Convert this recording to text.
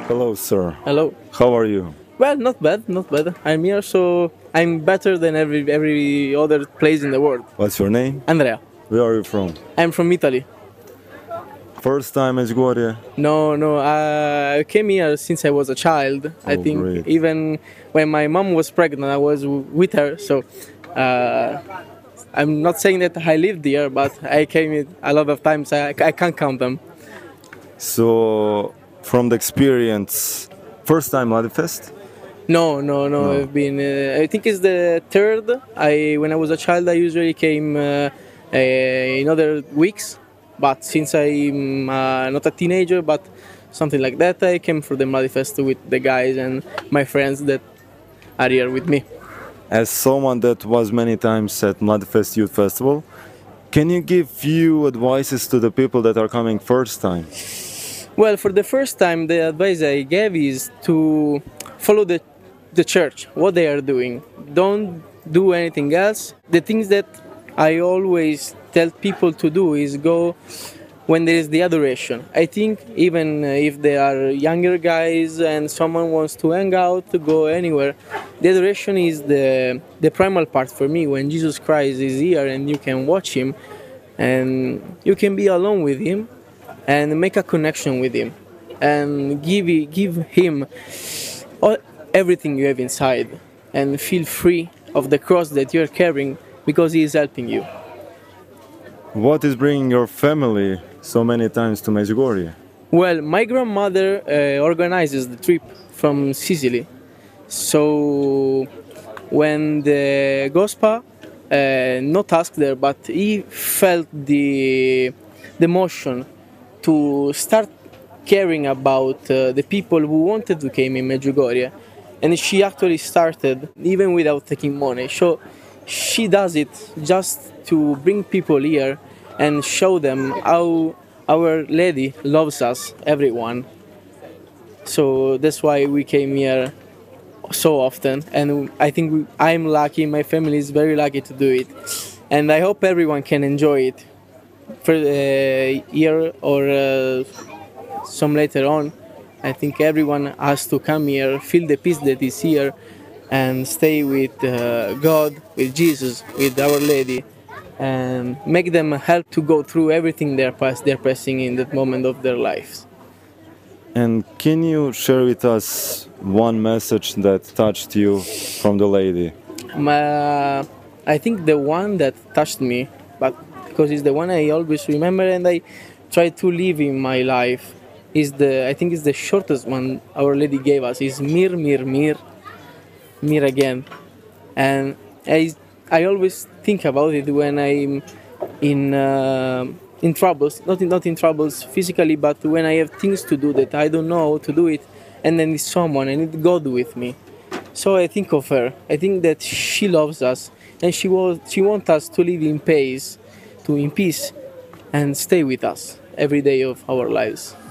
Hello, sir. Hello. How are you? Well, not bad, not bad. I'm here, so I'm better than every other place in the world. What's your name? Andrea. Where are you from? I'm from Italy. First time Medjugorje? No, I came here since I was a child. I Oh, think great. even when my mom was pregnant, I was with her. So I'm not saying that I lived here, but I came here a lot of times. I can't count them. So, from the experience, first time Mladifest? No. I've been. I think it's the third. When I was a child, I usually came in other weeks, but since I'm not a teenager, but something like that, I came for the Muddy Fest with the guys and my friends that are here with me. As someone that was many times at Mladifest Youth Festival, can you give few advices to the people that are coming first time? Well, for the first time, the advice I gave is to follow the church, what they are doing. Don't do anything else. The things that I always tell people to do is go when there is the adoration. I think even if they are younger guys and someone wants to hang out, to go anywhere, the adoration is the primal part for me. When Jesus Christ is here and you can watch him and you can be alone with him and make a connection with him and give him everything you have inside and feel free of the cross that you're carrying because he is helping you. What is bringing your family so many times to Medjugorje? Well, my grandmother organizes the trip from Sicily. So when the Gospa not asked her, but he felt the motion to start caring about the people who wanted to come in Medjugorje, and she actually started even without taking money. So she does it just to bring people here and show them how Our Lady loves us, everyone. So that's why we came here so often, and I think I'm lucky, my family is very lucky to do it, and I hope everyone can enjoy it for a year or some later on. I think everyone has to come here, feel the peace that is here, and stay with God, with Jesus, with Our Lady, and make them help to go through everything they're passing in that moment of their lives. And can you share with us one message that touched you from the lady? I think the one that touched me, but because it's the one I always remember and I try to live in my life, I think it's the shortest one Our Lady gave us. Is mir, mir, mir, mir again, and I always think about it when I'm in troubles, not in troubles physically, but when I have things to do that I don't know how to do it, and then it's someone, I need God with me. So I think of her. I think that she loves us, and she wants us to live in peace, and stay with us every day of our lives.